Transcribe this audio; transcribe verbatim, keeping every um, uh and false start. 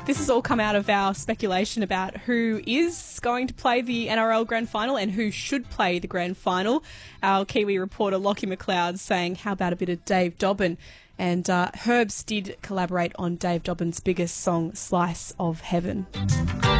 This has all come out of our speculation about who is going to play the N R L Grand Final and who should play the Grand Final. Our Kiwi reporter Lockie McLeod saying, how about a bit of Dave Dobbyn? And uh, Herbs did collaborate on Dave Dobbyn's biggest song, Slice of Heaven.